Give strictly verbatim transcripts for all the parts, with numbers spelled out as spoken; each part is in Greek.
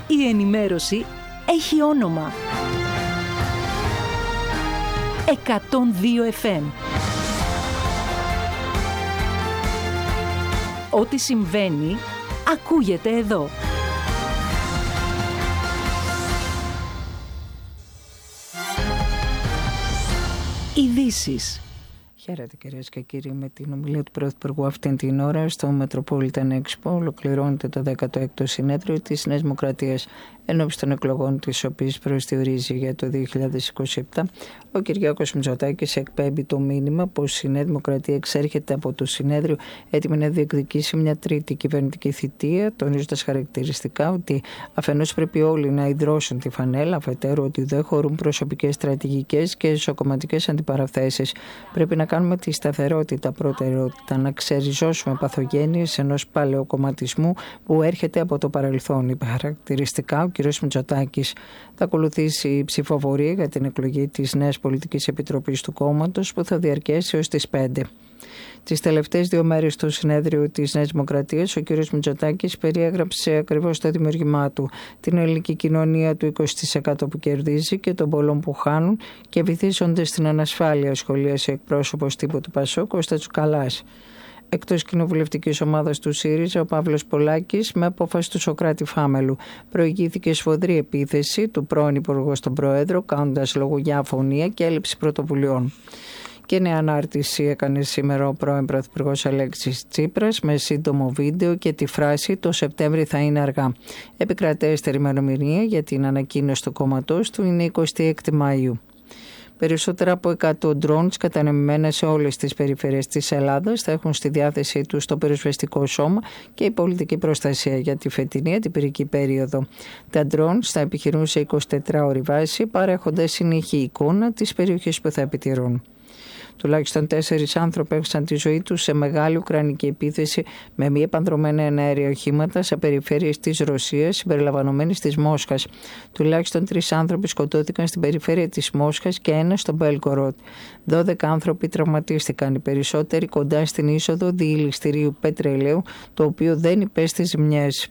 Η ενημέρωση έχει όνομα. εκατόν δύο εφ εμ. Ό,τι συμβαίνει, ακούγεται εδώ. Ειδήσεις. Χαίρετε κυρίες και κύριοι, με την ομιλία του Πρωθυπουργού αυτήν την ώρα στο Metropolitan Expo ολοκληρώνεται το δέκατο έκτο συνέδριο της Νέας Δημοκρατίας ενώπιση των εκλογών, τις οποίες προσδιορίζει για το δύο χιλιάδες είκοσι επτά. Ο Κυριάκος Μητσοτάκης εκπέμπει το μήνυμα πως η Νέα Δημοκρατία εξέρχεται από το συνέδριο έτοιμη να διεκδικήσει μια τρίτη κυβερνητική θητεία, τονίζοντας χαρακτηριστικά ότι αφενός πρέπει όλοι να ιδρώσουν τη φανέλα, αφετέρου ότι δεν χωρούν προσωπικές, στρατηγικές και ισοκομματικές αντιπαραθέσεις. Πρέπει να κάνουμε τη σταθερότητα προτεραιότητα, να ξεριζώσουμε παθογένειες ενός παλαιοκομματισμού που έρχεται από το παρελθόν. Είπε χαρακτηριστικά ο κ. Μητσοτάκης. Θα ακολουθήσει η ψηφοφορία για την εκλογή της νέας πολιτικής επιτροπής του κόμματος που θα διαρκέσει ως τις πέντε. Τις τελευταίες δύο μέρες του συνέδριου της Νέας Δημοκρατίας, ο κ. Μητσοτάκης περιέγραψε ακριβώς το δημιουργημά του, την ελληνική κοινωνία του είκοσι τοις εκατό που κερδίζει και των πολλών που χάνουν και βυθίζονται στην ανασφάλεια, σχολίασε εκπρόσωπος τύπου του ΠΑΣΟΚ, Κώστα Τσουκαλάς. Εκτός κοινοβουλευτικής ομάδας του ΣΥΡΙΖΑ, ο Παύλος Πολάκης, με απόφαση του Σωκράτη Φάμελου, προηγήθηκε σφοδρή επίθεση του πρώην Υπουργού στον Πρόεδρο, κάνοντας λόγο για αφωνία και έλλειψη πρωτοβουλειών. Και νέα ανάρτηση έκανε σήμερα ο πρώην Πρωθυπουργός Αλέξης Τσίπρας με σύντομο βίντεο και τη φράση «Το Σεπτέμβρη θα είναι αργά». Επικρατέστερη ημερομηνία για την ανακοίνωση του κόμματός του είναι εικοστή έκτη Μαΐου. Περισσότερα από εκατό drones κατανεμημένα σε όλες τις περιφέρειες της Ελλάδας θα έχουν στη διάθεσή τους το πυροσβεστικό σώμα και η πολιτική προστασία για τη φετινή αντιπυρική περίοδο. Τα drones θα επιχειρούν σε εικοσιτετράωρη βάση, παρέχοντας συνεχή εικόνα της περιοχής που θα επιτηρούν. Τουλάχιστον τέσσερις άνθρωποι έχασαν τη ζωή τους σε μεγάλη ουκρανική επίθεση με μη επανδρομένα εναέρια οχήματα σε περιφέρειες της Ρωσίας συμπεριλαμβανομένης της Μόσχας. Τουλάχιστον τρεις άνθρωποι σκοτώθηκαν στην περιφέρεια της Μόσχας και ένα στο Μπέλγκοροντ. Δώδεκα άνθρωποι τραυματίστηκαν, οι περισσότεροι κοντά στην είσοδο διηληστηρίου πετρελαίου, το οποίο δεν υπέστη ζημιές.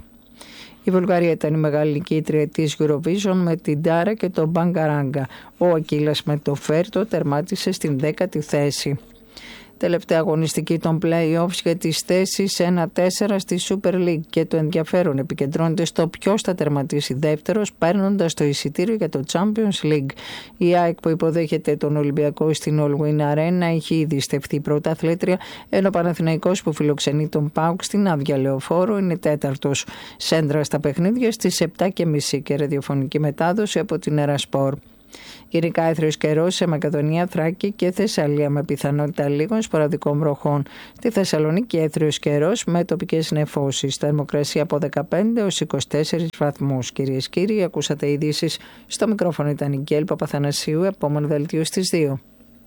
Η Βουλγαρία ήταν η μεγάλη νικήτρια της Eurovision με την Τάρα και τον Μπαγκαράγκα. Ο Ακύλας με το Φέρτο τερμάτισε στην δέκατη θέση. Τελευταία αγωνιστική των play-offs για τις θέσεις ένα τέσσερα στη Super League και το ενδιαφέρον επικεντρώνεται στο ποιος θα τερματίσει δεύτερος, παίρνοντας το εισιτήριο για το Champions League. Η ΑΕΚ που υποδέχεται τον Ολυμπιακό στην All Win Arena έχει ήδη στεφθεί πρώτα αθλήτρια, ενώ ο Παναθηναϊκός που φιλοξενεί τον ΠΑΟΚ στην Άδεια Λεωφόρο είναι τέταρτος. Σέντρα στα παιχνίδια στις επτά και μισή και ραδιοφωνική μετάδοση από την Ερασπορ. Γενικά έθριος καιρός σε Μακεδονία, Θράκη και Θεσσαλία με πιθανότητα λίγων σποραδικών βροχών. Στη Θεσσαλονίκη έθριος καιρός με τοπικές νεφώσεις. Θερμοκρασία από δεκαπέντε έως είκοσι τέσσερις βαθμούς. Κυρίες και κύριοι, ακούσατε ειδήσεις. Στο μικρόφωνο ήταν η Γκέλ Παπαθανασίου. Επόμενο δελτίο στις δύο.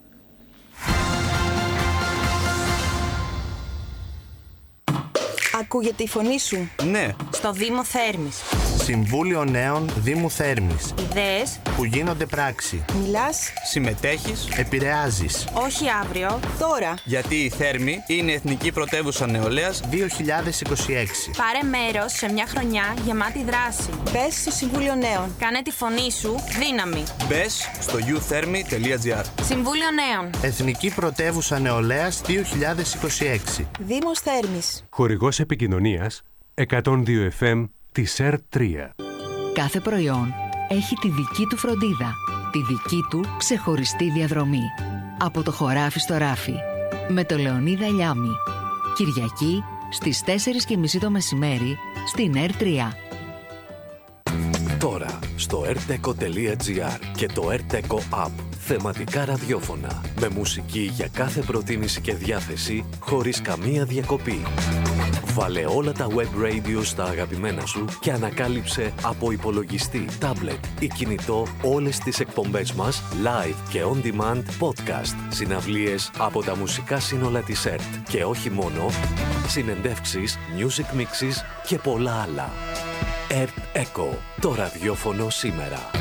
Ακούγεται η φωνή σου? Ναι. Στο Δήμο Θέρμης. Συμβούλιο Νέων Δήμου Θέρμης. Ιδέες που γίνονται πράξη. Μιλάς, συμμετέχεις, επηρεάζεις. όχι αύριο, τώρα. Γιατί η Θέρμη είναι Εθνική Πρωτεύουσα Νεολαίας δύο χιλιάδες είκοσι έξι. Πάρε μέρος σε μια χρονιά γεμάτη δράση. Μπες στο Συμβούλιο Νέων. Κάνε τη φωνή σου δύναμη. Μπες στο γιου θέρμη τελεία τζι άρ. Συμβούλιο Νέων. Εθνική Πρωτεύουσα Νεολαίας δύο χιλιάδες είκοσι έξι. Δήμος Θέρμης. Χορηγός επικοινωνίας εκατόν δύο εφ εμ της ΕΡ τρία. Κάθε προϊόν έχει τη δική του φροντίδα, τη δική του ξεχωριστή διαδρομή. Από το χωράφι στο ράφι. Με το Λεωνίδα Λιάμι. Κυριακή στις τέσσερις και μισή το μεσημέρι στην ΕΡ τρία. Τώρα στο ερτέκο τελεία τζι άρ και το ερτέκο App. Θεματικά ραδιόφωνα με μουσική για κάθε προτίμηση και διάθεση χωρίς καμία διακοπή. Βάλε όλα τα web radio στα αγαπημένα σου και ανακάλυψε από υπολογιστή, tablet ή κινητό όλες τις εκπομπές μας live και on demand podcast, συναυλίες από τα μουσικά σύνολα της ΕΡΤ και όχι μόνο, συνεντεύξεις, music mixes και πολλά άλλα. ΕΡΤ Echo, το ραδιόφωνο σήμερα.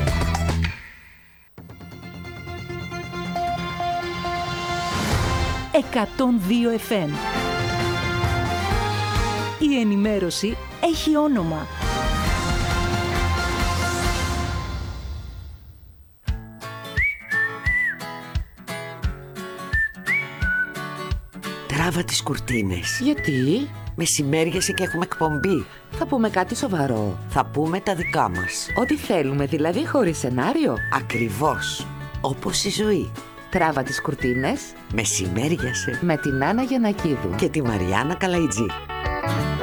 εκατόν δύο εφ εμ. Η ενημέρωση έχει όνομα. Τράβα τις κουρτίνες. Γιατί? Μεσημέριασε και έχουμε εκπομπή. Θα πούμε κάτι σοβαρό. Θα πούμε τα δικά μας. Ό,τι θέλουμε, δηλαδή χωρίς σενάριο. Ακριβώς. Όπως η ζωή. Τράβα τις κουρτίνες. Μεσημέριασε. Με την Άννα Γιαννακίδου και τη Μαριάννα Καλαϊτζή.